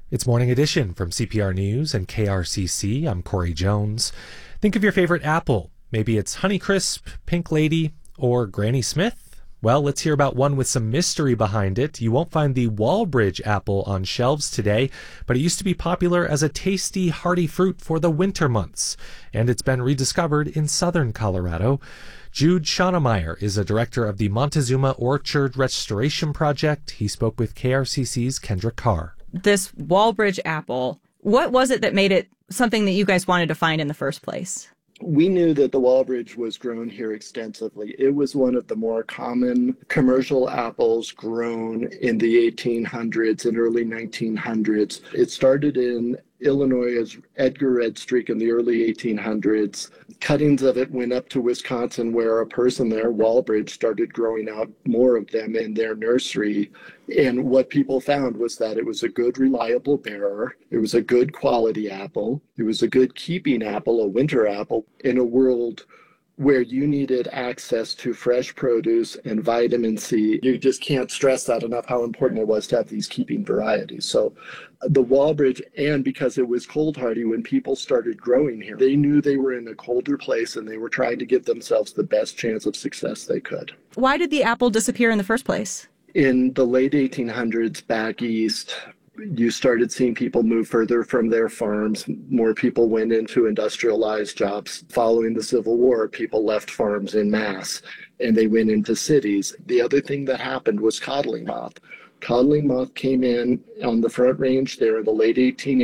It's Morning Edition from CPR News and KRCC. I'm Corey Jones. Think of your favorite apple. Maybe it's Honeycrisp, Pink Lady, or Granny Smith? Well, let's hear about one with some mystery behind it. You won't find the Walbridge apple on shelves today, but it used to be popular as a tasty, hearty fruit for the winter months, and it's been rediscovered in southern Colorado. Jude Schoenemeyer is a director of the Montezuma Orchard Restoration Project. He spoke with KRCC's Kendra Carr. This Walbridge apple, what was it that made it something that you guys wanted to find in the first place? We knew that the Walbridge was grown here extensively. It was one of the more common commercial apples grown in the 1800s and early 1900s. It started in Illinois as Edgar Red Streak in the early 1800s. Cuttings of it went up to Wisconsin, where a person there, Walbridge, started growing out more of them in their nursery. And what people found was that it was a good, reliable bearer. It was a good quality apple. It was a good keeping apple, a winter apple, in a world where you needed access to fresh produce and vitamin C. You just can't stress that enough, how important it was to have these keeping varieties. So the Walbridge, and because it was cold hardy, when people started growing here, they knew they were in a colder place and they were trying to give themselves the best chance of success they could. Why did the apple disappear in the first place? In the late 1800s, back east, you started seeing people move further from their farms. More people went into industrialized jobs. Following the Civil War, people left farms en masse and they went into cities. The other thing that happened was codling moth. Codling moth came in on the Front Range there in the late 1880s.